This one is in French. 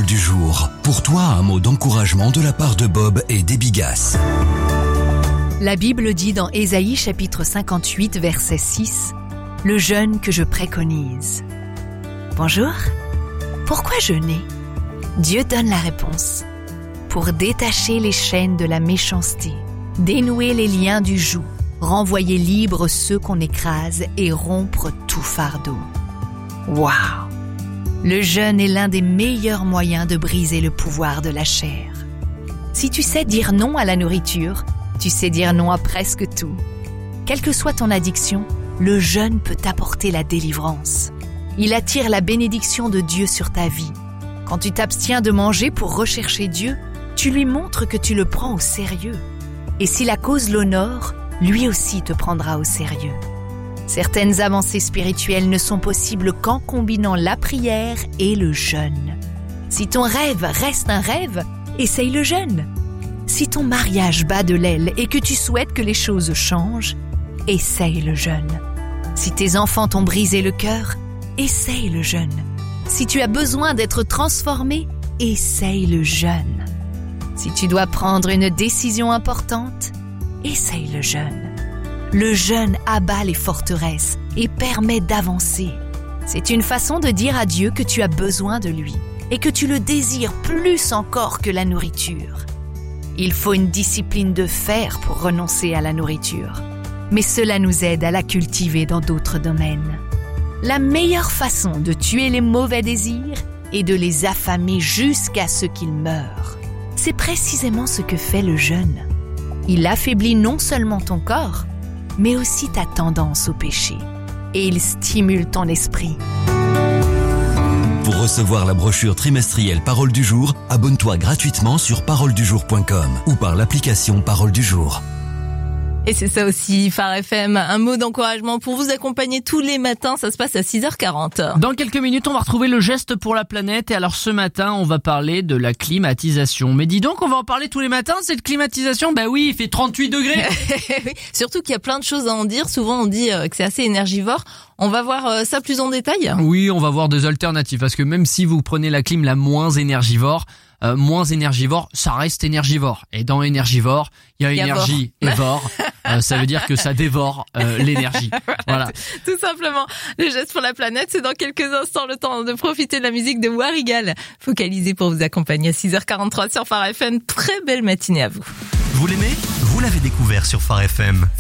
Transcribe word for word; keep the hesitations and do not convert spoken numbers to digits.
Parole du jour. Pour toi, un mot d'encouragement de la part de Bob et d'Ebigas. La Bible dit dans Ésaïe chapitre cinquante-huit, verset six, « Le jeûne que je préconise. » Bonjour, pourquoi jeûner ? Dieu donne la réponse. Pour détacher les chaînes de la méchanceté, dénouer les liens du joug, renvoyer libres ceux qu'on écrase et rompre tout fardeau. Waouh! Le jeûne est l'un des meilleurs moyens de briser le pouvoir de la chair. Si tu sais dire non à la nourriture, tu sais dire non à presque tout. Quelle que soit ton addiction, le jeûne peut t'apporter la délivrance. Il attire la bénédiction de Dieu sur ta vie. Quand tu t'abstiens de manger pour rechercher Dieu, tu lui montres que tu le prends au sérieux. Et si la cause l'honore, lui aussi te prendra au sérieux. Certaines avancées spirituelles ne sont possibles qu'en combinant la prière et le jeûne. Si ton rêve reste un rêve, essaye le jeûne. Si ton mariage bat de l'aile et que tu souhaites que les choses changent, essaye le jeûne. Si tes enfants t'ont brisé le cœur, essaye le jeûne. Si tu as besoin d'être transformé, essaye le jeûne. Si tu dois prendre une décision importante, essaye le jeûne. Le jeûne abat les forteresses et permet d'avancer. C'est une façon de dire à Dieu que tu as besoin de lui et que tu le désires plus encore que la nourriture. Il faut une discipline de fer pour renoncer à la nourriture, mais cela nous aide à la cultiver dans d'autres domaines. La meilleure façon de tuer les mauvais désirs est de les affamer jusqu'à ce qu'ils meurent. C'est précisément ce que fait le jeûne. Il affaiblit non seulement ton corps, mais aussi ta tendance au péché. Et il stimule ton esprit. Pour recevoir la brochure trimestrielle Parole du jour, abonne-toi gratuitement sur parole du jour point com ou par l'application Parole du jour. Et c'est ça aussi, Phare F M, un mot d'encouragement pour vous accompagner tous les matins, ça se passe à six heures quarante. Dans quelques minutes, on va retrouver le geste pour la planète. Et alors ce matin, on va parler de la climatisation. Mais dis donc, on va en parler tous les matins, cette climatisation? Bah oui, il fait trente-huit degrés. Surtout qu'il y a plein de choses à en dire. Souvent, on dit que c'est assez énergivore. On va voir ça plus en détail. Oui, on va voir des alternatives. Parce que même si vous prenez la clim la moins énergivore, Euh, moins énergivore, ça reste énergivore. Et dans énergivore, il y a énergie et vor. euh, ça veut dire que ça dévore euh, l'énergie. Voilà. Tout, tout simplement. Le geste pour la planète, c'est dans quelques instants le temps de profiter de la musique de Warigal. Focalisé pour vous accompagner à six heures quarante-trois sur Phare F M. Très belle matinée à vous. Vous l'aimez ? Vous l'avez découvert sur Phare F M.